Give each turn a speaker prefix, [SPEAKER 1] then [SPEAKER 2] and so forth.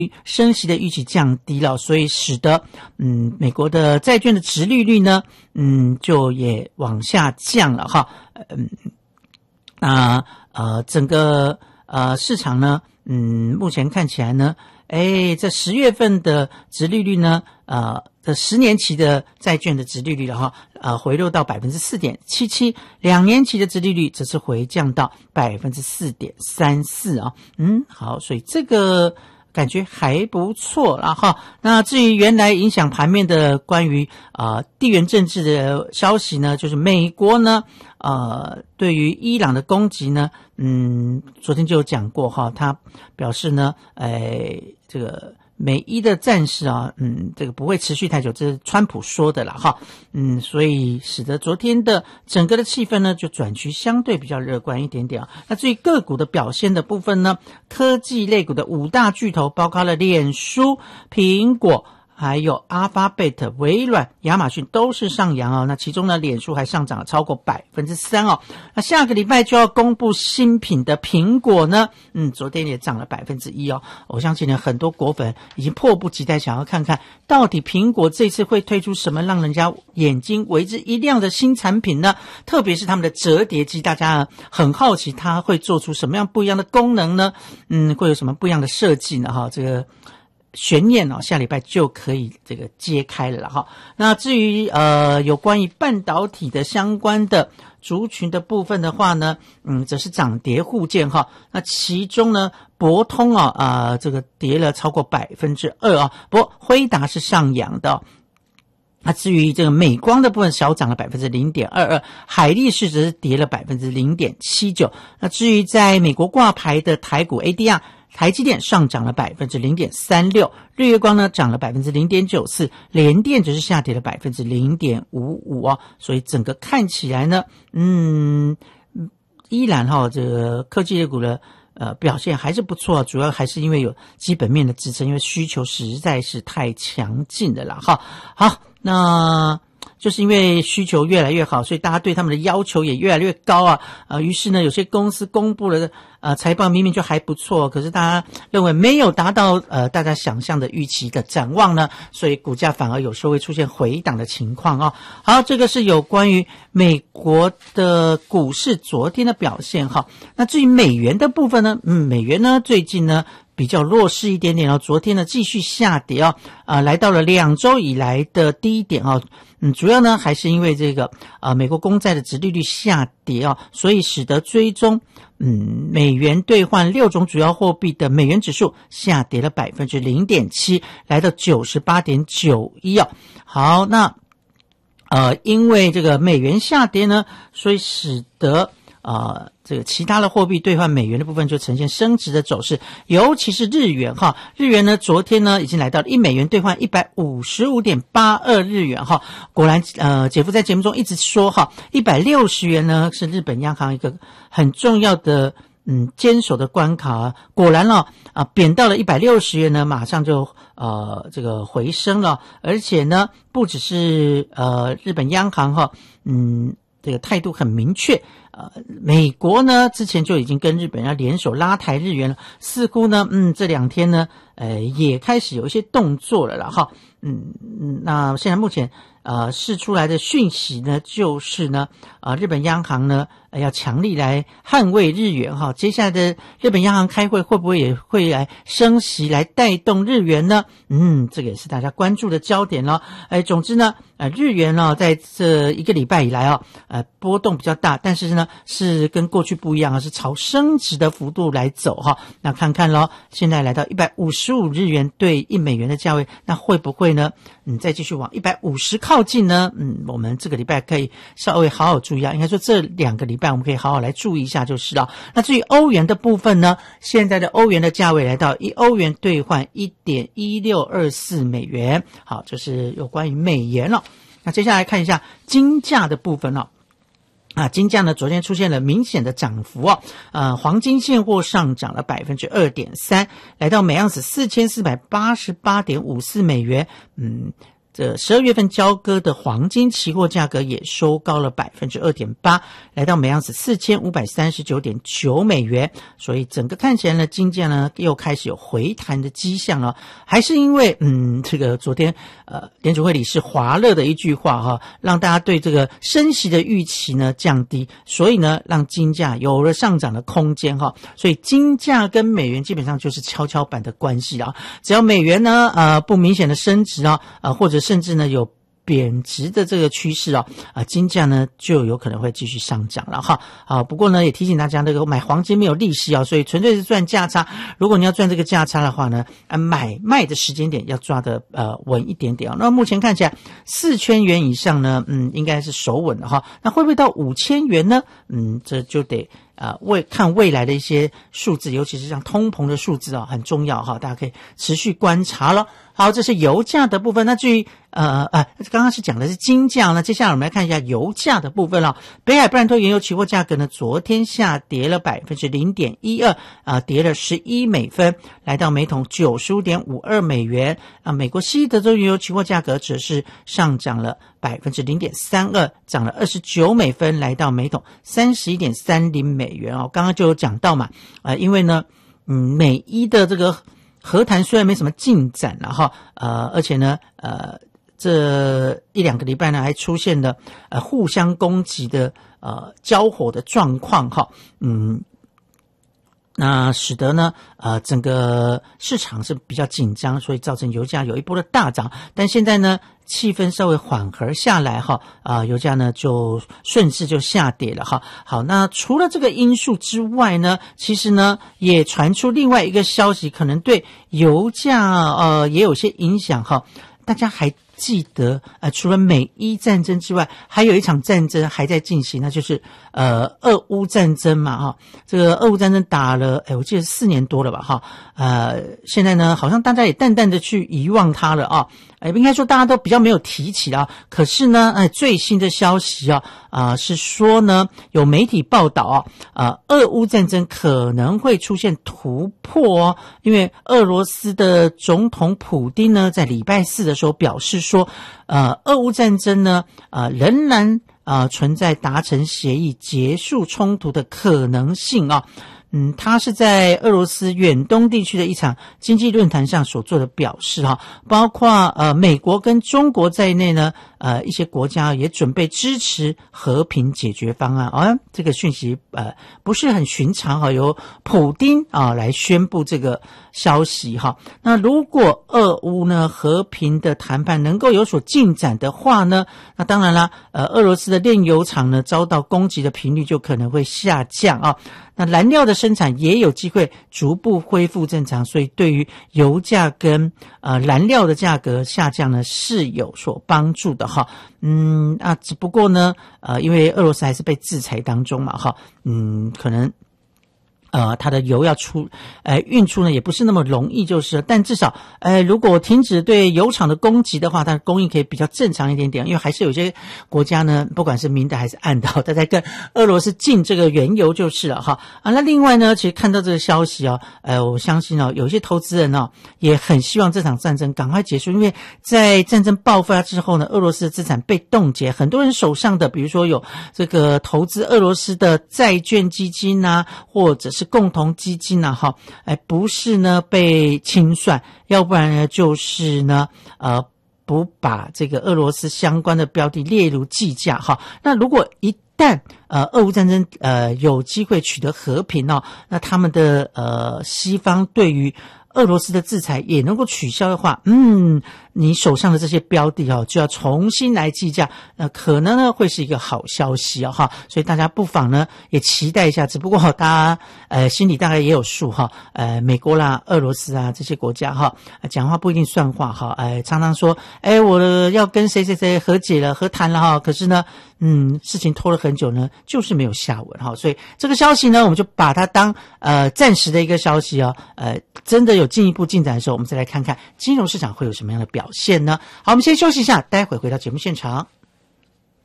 [SPEAKER 1] 升息的预期降低了，所以使得美国的债券的殖利率呢就也往下降了哈。整个市场呢目前看起来呢这10月份的殖利率呢这10年期的债券的殖利率了哈回落到 4.77%， 2年期的殖利率则是回降到 4.34% 啊。好，所以这个感觉还不错啦哈。那至于原来影响盘面的关于地缘政治的消息呢，就是美国呢对于伊朗的攻击呢昨天就有讲过哈，他表示呢这个美伊的战事这个不会持续太久，这是川普说的啦哈。所以使得昨天的整个的气氛呢就转趋相对比较乐观一点点啊。那至于个股的表现的部分呢，科技类股的5大巨头包括了脸书、苹果还有 Alphabet、 微软、亚马逊都是上扬哦。那其中呢，脸书还上涨了超过 3% 哦。那下个礼拜就要公布新品的苹果呢，昨天也涨了 1% 哦。我相信呢，很多果粉已经迫不及待想要看看到底苹果这次会推出什么让人家眼睛为之一亮的新产品呢？特别是他们的折叠机，大家很好奇它会做出什么样不一样的功能呢？会有什么不一样的设计呢？哈，这个悬念下礼拜就可以这个揭开了哈。那至于有关于半导体的相关的族群的部分的话呢，则是涨跌互见哈。那其中呢，博通这个跌了超过 2% 啊，不过辉达是上扬的那至于这个美光的部分小涨了 0.22%， 海力士则是跌了 0.79%。那至于在美国挂牌的台股 ADR，台积电上涨了 0.36%， 日月光呢涨了 0.94%， 联电则是下跌了 0.55% 哦。所以整个看起来呢依然这个科技类股的表现还是不错，主要还是因为有基本面的支撑，因为需求实在是太强劲了啦哈。好，那就是因为需求越来越好，所以大家对他们的要求也越来越高于是呢有些公司公布了财报明明就还不错，可是大家认为没有达到大家想象的预期的展望呢，所以股价反而有时候会出现回档的情况好，这个是有关于美国的股市昨天的表现哈。那至于美元的部分呢，美元呢最近呢比较弱势一点点昨天呢继续下跌来到了2周以来的低点主要呢还是因为这个美国公债的殖利率下跌所以使得追踪美元兑换6种主要货币的美元指数下跌了 0.7%， 来到 98.91 好，那因为这个美元下跌呢，所以使得这个其他的货币兑换美元的部分就呈现升值的走势，尤其是日元日元呢昨天呢已经来到了1美元兑换 155.82 日元果然姐夫在节目中一直说160元呢是日本央行一个很重要的坚守的关卡果然贬到了160元呢马上就这个回升了，而且呢不只是日本央行这个态度很明确美国呢之前就已经跟日本要联手拉抬日元了，似乎呢这2天呢也开始有一些动作了啦那现在目前释出来的讯息呢就是呢日本央行呢要强力来捍卫日元接下来的日本央行开会会不会也会来升息来带动日元呢这个也是大家关注的焦点咯总之呢日元在这一个礼拜以来波动比较大，但是呢是跟过去不一样是朝升值的幅度来走那看看咯现在来到155日元对1美元的价位，那会不会呢再继续往150靠近呢我们这个礼拜可以稍微好好注意应该说这2个礼拜我们可以好好来注意一下就是了。那至于欧元的部分呢，现在的欧元的价位来到1欧元兑换 1.1624 美元好，这是有关于美元了。那接下来看一下金价的部分金价呢昨天出现了明显的涨幅黄金现货上涨了 2.3%， 来到每盎司 4488.54 美元这12月份交割的黄金期货价格也收高了 2.8%， 来到每盎司 4539.9 美元。所以整个看起来呢，金价呢又开始有回弹的迹象了。还是因为这个昨天联储会理事华勒的一句话哈，让大家对这个升息的预期呢降低，所以呢让金价有了上涨的空间哈。所以金价跟美元基本上就是跷跷板的关系啊。只要美元呢不明显的升值啊，或者甚至呢有贬值的这个趋势金价呢就有可能会继续上涨了哈。不过呢也提醒大家，这个买黄金没有利息所以纯粹是赚价差。如果你要赚这个价差的话呢，买卖的时间点要抓的稳一点点那目前看起来4000元以上呢，应该是守稳的哈。那会不会到5000元呢？这就得看未来的一些数字，尤其是像通膨的数字很重要哈，大家可以持续观察了。好，这是油价的部分。那至于刚刚是讲的是金价呢，接下来我们来看一下油价的部分了。北海布兰特原油期货价格呢，昨天下跌了 0.12%，跌了11美分，来到每桶 95.52 美元。美国西德州原油期货价格则是上涨了 0.32%， 涨了29美分，来到每桶 31.30 美元刚刚就有讲到嘛，因为呢美伊的这个和谈虽然没什么进展了哈，而且呢这1-2个礼拜呢还出现了互相攻击的交火的状况哈，那使得呢整个市场是比较紧张，所以造成油价有一波的大涨。但现在呢气氛稍微缓和下来哈，油价呢就顺势就下跌了哈。好，那除了这个因素之外呢，其实呢也传出另外一个消息，可能对油价也有些影响哈。大家还记得除了美伊战争之外，还有一场战争还在进行，那就是俄乌战争嘛哈。这个俄乌战争打了我记得4年多了吧哈。现在呢好像大家也淡淡的去遗忘它了应该说大家都比较没有提起了。可是呢最新的消息是说呢有媒体报道俄乌战争可能会出现突破因为俄罗斯的总统普丁呢在礼拜4的时候表示说俄乌战争呢仍然存在达成协议结束冲突的可能性他是在俄罗斯远东地区的一场经济论坛上所做的表示包括美国跟中国在内呢一些国家也准备支持和平解决方案这个讯息不是很寻常由普丁来宣布这个消息那如果俄乌呢和平的谈判能够有所进展的话呢，那当然啦俄罗斯的炼油厂呢遭到攻击的频率就可能会下降那燃料的生产也有机会逐步恢复正常，所以对于油价跟燃料的价格下降呢是有所帮助的只不过呢因为俄罗斯还是被制裁当中嘛可能它的油要运出呢也不是那么容易就是但至少如果停止对油厂的攻击的话，它的供应可以比较正常一点点，因为还是有些国家呢不管是明的还是暗的它在跟俄罗斯进这个原油就是了那另外呢其实看到这个消息我相信有一些投资人也很希望这场战争赶快结束，因为在战争爆发之后呢俄罗斯的资产被冻结，很多人手上的比如说有这个投资俄罗斯的债券基金或者是共同基金不是呢被清算，要不然呢就是呢不把这个俄罗斯相关的标的列入计价那如果一旦俄乌战争有机会取得和平那他们的西方对于俄罗斯的制裁也能够取消的话你手上的这些标的就要重新来计价，可能呢会是一个好消息所以大家不妨呢也期待一下，只不过大家心里大概也有数美国啦俄罗斯这些国家讲话不一定算话常常说我要跟谁谁谁和解了和谈了可是呢事情拖了很久呢就是没有下文所以这个消息呢我们就把它当暂时的一个消息真的有进一步进展的时候，我们再来看看金融市场会有什么样的表现呢？好，我们先休息一下，待会回到节目现场。